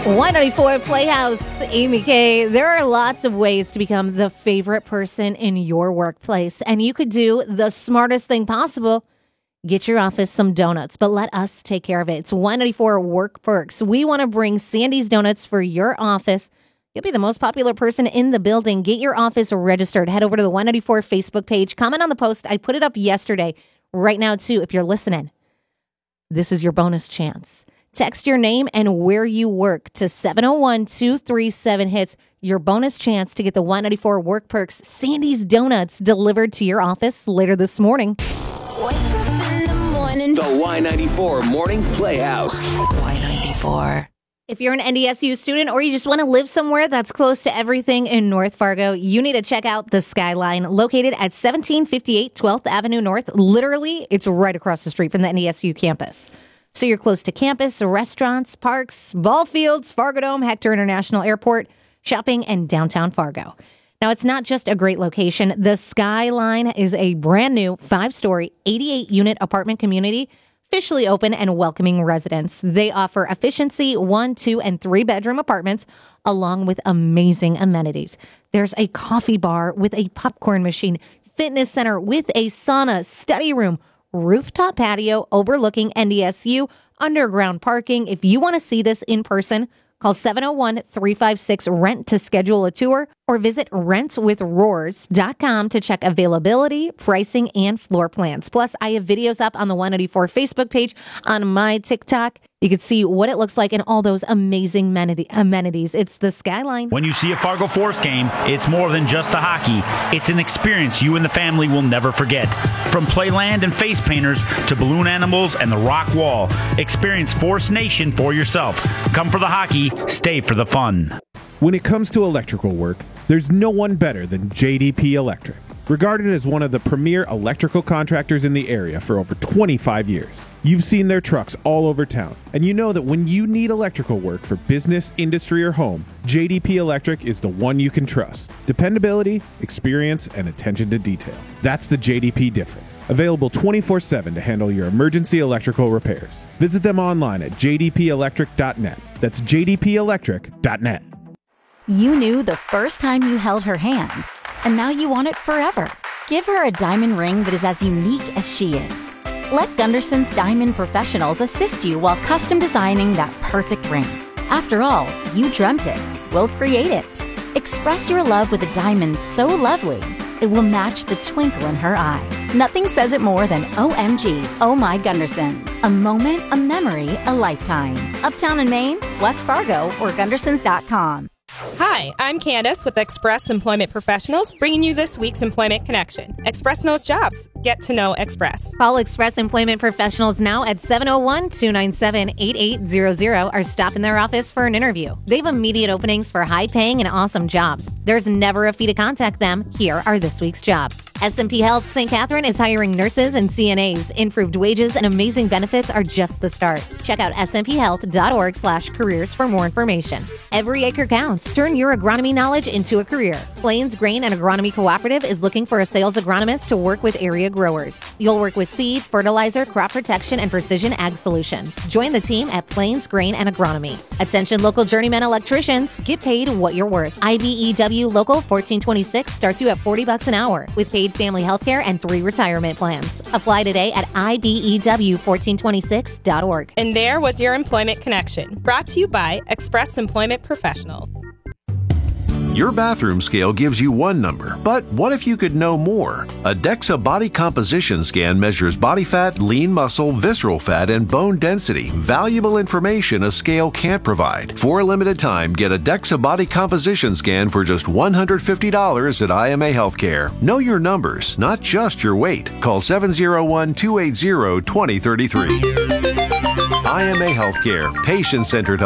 194 Playhouse, Amy K. There are lots of ways to become the favorite person in your workplace, and you could do the smartest thing possible. Get your office some donuts, but let us take care of it. It's 194 Work Perks. We want to bring Sandy's Donuts for your office. You'll be the most popular person in the building. Get your office registered. Head over to the 194 Facebook page. Comment on the post. I put it up yesterday. Right now, too, if you're listening. This is your bonus chance. Text your name and where you work to 701-237-HITS. Your bonus chance to get the 194 Work Perks Sandy's Donuts delivered to your office later this morning. Wake up in the morning. The Y94 Morning Playhouse. Y94. If you're an NDSU student or you just want to live somewhere that's close to everything in North Fargo, you need to check out the Skyline, located at 1758 12th Avenue North. Literally, it's right across the street from the NDSU campus. So you're close to campus, restaurants, parks, ball fields, Fargo Dome, Hector International Airport, shopping, and downtown Fargo. Now, it's not just a great location. The Skyline is a brand new 5-story, 88-unit apartment community, officially open and welcoming residents. They offer efficiency 1, 2, and 3-bedroom apartments, along with amazing amenities. There's a coffee bar with a popcorn machine, fitness center with a sauna, study room, rooftop patio overlooking NDSU, underground parking. If you want to see this in person, call 701-356-RENT to schedule a tour or visit rentwithroars.com to check availability, pricing, and floor plans. Plus, I have videos up on the 194 Facebook page on my TikTok. You can see what it looks like and all those amazing amenities. It's the Skyline. When you see a Fargo Force game, it's more than just the hockey. It's an experience you and the family will never forget. From playland and face painters to balloon animals and the rock wall, experience Force Nation for yourself. Come for the hockey, stay for the fun. When it comes to electrical work, there's no one better than JDP Electric. Regarded as one of the premier electrical contractors in the area for over 25 years. You've seen their trucks all over town, and you know that when you need electrical work for business, industry, or home, JDP Electric is the one you can trust. Dependability, experience, and attention to detail. That's the JDP difference. Available 24/7 to handle your emergency electrical repairs. Visit them online at jdpelectric.net. That's jdpelectric.net. You knew the first time you held her hand, and now you want it forever. Give her a diamond ring that is as unique as she is. Let Gunderson's Diamond Professionals assist you while custom designing that perfect ring. After all, you dreamt it. We'll create it. Express your love with a diamond so lovely, it will match the twinkle in her eye. Nothing says it more than OMG, Oh My Gundersons. A moment, a memory, a lifetime. Uptown in Maine, West Fargo, or Gundersons.com. Hi, I'm Candace with Express Employment Professionals, bringing you this week's Employment Connection. Express knows jobs. Get to know Express. Call Express Employment Professionals now at 701-297-8800 or stop in their office for an interview. They have immediate openings for high-paying and awesome jobs. There's never a fee to contact them. Here are this week's jobs. SMP Health St. Catherine is hiring nurses and CNAs. Improved wages and amazing benefits are just the start. Check out smphealth.org/careers for more information. Every acre counts. Turn your agronomy knowledge into a career. Plains Grain and Agronomy Cooperative is looking for a sales agronomist to work with area growers. You'll work with seed, fertilizer, crop protection, and precision ag solutions. Join the team at Plains Grain and Agronomy. Attention local journeyman electricians, get paid what you're worth. IBEW Local 1426 starts you at $40 an hour with paid family health care and 3 retirement plans. Apply today at IBEW1426.org. And there was your Employment Connection, brought to you by Express Employment Professionals. Your bathroom scale gives you one number, but what if you could know more? A DEXA body composition scan measures body fat, lean muscle, visceral fat, and bone density. Valuable information a scale can't provide. For a limited time, get a DEXA body composition scan for just $150 at IMA Healthcare. Know your numbers, not just your weight. Call 701-280-2033. IMA Healthcare, patient-centered